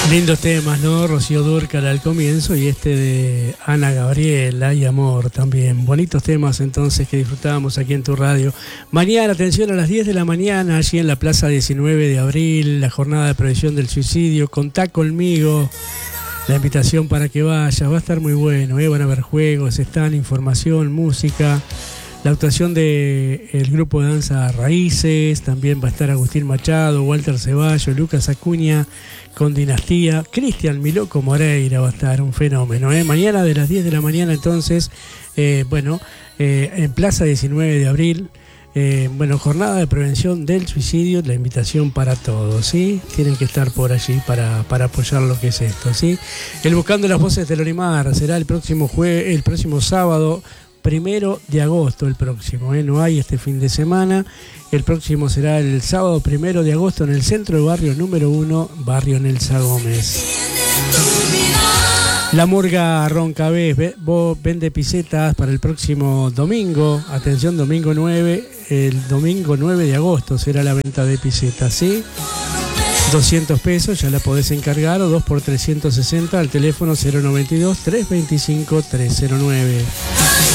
Lindos temas, ¿no? Rocío Dúrcal al comienzo y este de Ana Gabriela y Amor también. Bonitos temas entonces que disfrutábamos aquí en tu radio. Mañana, atención, a las 10 de la mañana, allí en la Plaza 19 de Abril, la jornada de prevención del suicidio. Contá conmigo. La invitación para que vayas, va a estar muy bueno, ¿eh? Van a haber juegos, están, información, música. La actuación del grupo de danza Raíces, también va a estar Agustín Machado, Walter Ceballos, Lucas Acuña con Dinastía, Cristian Miloco Moreira va a estar, un fenómeno, ¿eh? Mañana de las 10 de la mañana entonces, en Plaza 19 de Abril, jornada de prevención del suicidio, la invitación para todos, ¿sí? Tienen que estar por allí para apoyar lo que es esto, ¿sí? El Buscando las Voces del Olimar será el próximo sábado, 1 de agosto el próximo, no hay este fin de semana. El próximo será el sábado 1 de agosto en el centro de barrio número 1, barrio Nelsa Gómez. La Murga Roncavés vende pisetas para el próximo domingo. Atención, domingo 9, el domingo 9 de agosto será la venta de pisetas, ¿sí? 200 pesos, ya la podés encargar, o 2 por 360 al teléfono 092 325 309.